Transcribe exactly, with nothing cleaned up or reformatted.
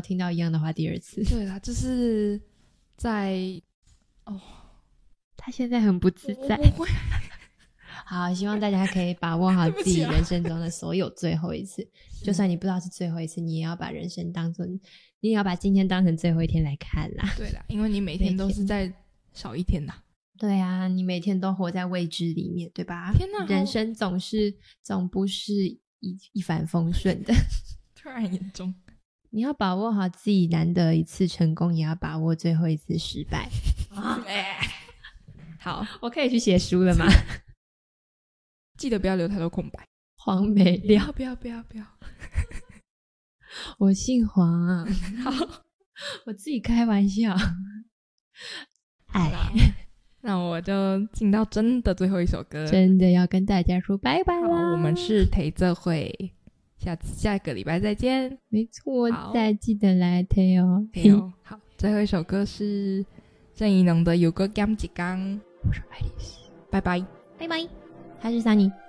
听到一样的话第二次。 对啦，就是在哦， 他现在很不自在。 我不会。 好，希望大家可以把握好自己人生中的所有最后一次。就算你不知道是最后一次，你也要把人生当成，你也要把今天当成最后一天来看啦。 对啦，因为你每天都是在少一天啦。 对啊，你每天都活在未知里面，对吧？ 天哪， 人生总是总不是一一帆风顺的。 突然严重。 你要把握好自己难得一次成功，也要把握最后一次失败。好，我可以去写书了吗？ 记得不要留太多空白。 黄没料， 不要不要不要。 我姓黄啊。 好， 我自己开玩笑。哎， 那我就进到真的最后一首歌， 真的要跟大家说拜拜啦。 好，我们是陪这会，下次下个礼拜再见。 没错，再记得来听哦。 哦好，最后一首歌是郑宜农的《有个甘几缸》， 我是爱丽丝， 拜拜， 拜拜。他是Sunny。